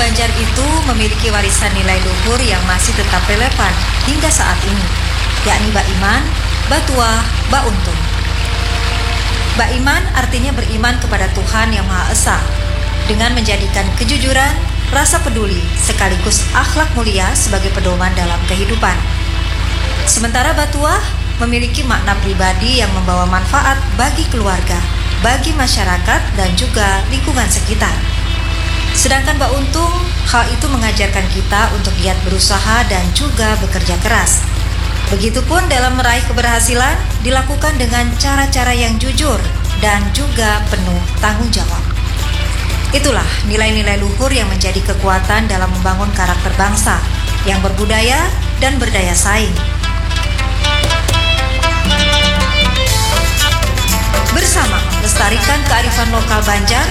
Banjar itu memiliki warisan nilai luhur yang masih tetap relevan hingga saat ini, yakni Baiman, Batuah, Bauntung. Baiman artinya beriman kepada Tuhan Yang Maha Esa, dengan menjadikan kejujuran, rasa peduli, sekaligus akhlak mulia sebagai pedoman dalam kehidupan. Sementara Batuah memiliki makna pribadi yang membawa manfaat bagi keluarga, bagi masyarakat, dan juga lingkungan sekitar. Sedangkan Bauntung, hal itu mengajarkan kita untuk giat berusaha dan juga bekerja keras. Begitupun dalam meraih keberhasilan dilakukan dengan cara-cara yang jujur dan juga penuh tanggung jawab. Itulah nilai-nilai luhur yang menjadi kekuatan dalam membangun karakter bangsa yang berbudaya dan berdaya saing. Bersama melestarikan kearifan lokal Banjar